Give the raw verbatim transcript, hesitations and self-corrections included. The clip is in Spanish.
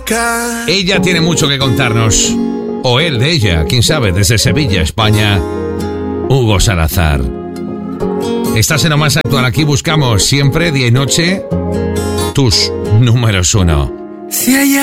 loca. Ella tiene mucho que contarnos. O él de ella, quién sabe, desde Sevilla, España. Hugo Salazar. Estás en lo más actual. Aquí buscamos siempre, día y noche, tus números uno. Si hay